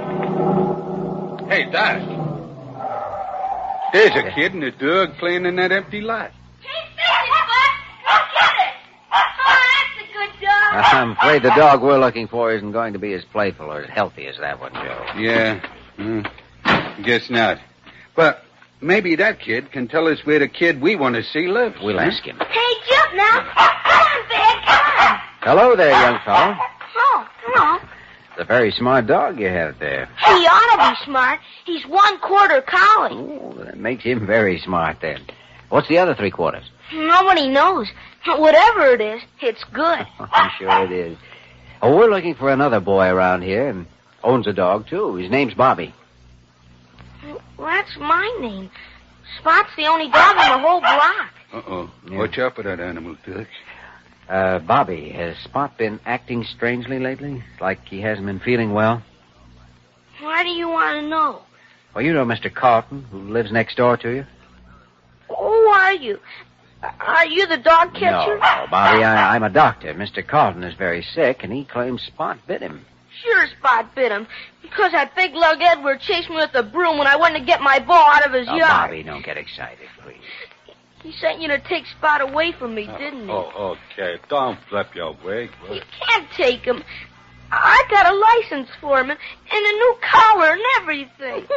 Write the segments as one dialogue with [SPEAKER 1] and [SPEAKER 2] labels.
[SPEAKER 1] Hey, Doc. There's a kid and a dog playing in that empty lot.
[SPEAKER 2] Hey, fix it, Bud. Go get it. Oh, that's a good dog.
[SPEAKER 3] I'm afraid the dog we're looking for isn't going to be as playful or as healthy as that one, Joe.
[SPEAKER 1] Yeah. Guess not. But maybe that kid can tell us where the kid we want to see lives.
[SPEAKER 3] We'll ask him.
[SPEAKER 2] Hey, jump now. Come on, Big. Come on.
[SPEAKER 3] Hello there, young fellow.
[SPEAKER 2] Oh, hello.
[SPEAKER 3] It's a very smart dog you have there.
[SPEAKER 2] He ought to be smart. He's 1/4 collie.
[SPEAKER 3] Oh, that makes him very smart then. What's the other 3/4?
[SPEAKER 2] Nobody knows. Whatever it is, it's good.
[SPEAKER 3] I'm sure it is. Oh, we're looking for another boy around here and owns a dog, too. His name's Bobby.
[SPEAKER 2] Well, that's my name. Spot's the only dog in the whole block.
[SPEAKER 1] Uh-oh.
[SPEAKER 3] Yeah.
[SPEAKER 1] Watch out for that animal, Dutch.
[SPEAKER 3] Bobby, has Spot been acting strangely lately? Like he hasn't been feeling well?
[SPEAKER 2] Why do you want to know?
[SPEAKER 3] Well, you know Mr. Carlton, who lives next door to you?
[SPEAKER 2] Who are you? Are you the dog catcher?
[SPEAKER 3] No, Bobby, I'm a doctor. Mr. Carlton is very sick, and he claims Spot bit him.
[SPEAKER 2] Sure, Spot bit him. Because that big lug Edward chased me with a broom when I went to get my ball out of his yard.
[SPEAKER 3] Bobby, don't get excited, please.
[SPEAKER 2] He sent you to take Spot away from me, didn't he?
[SPEAKER 1] Oh, okay. Don't flip your wig.
[SPEAKER 2] You can't take him. I got a license for him and a new collar and everything.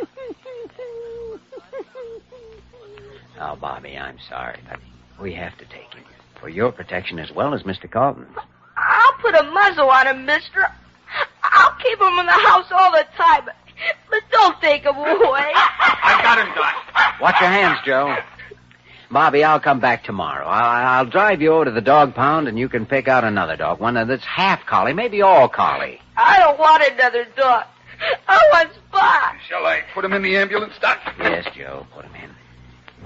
[SPEAKER 3] Oh, Bobby, I'm sorry, but we have to take him. For your protection as well as Mr. Carlton's.
[SPEAKER 2] I'll put a muzzle on him, mister. I'll keep him in the house all the time. But don't take him away.
[SPEAKER 1] I got him, Doc.
[SPEAKER 3] Watch your hands, Joe. Bobby, I'll come back tomorrow. I'll drive you over to the dog pound, and you can pick out another dog. One that's half collie, maybe all collie.
[SPEAKER 2] I don't want another dog. I want Spot.
[SPEAKER 1] Shall I put him in the ambulance, Doc?
[SPEAKER 3] Yes, Joe, put him in.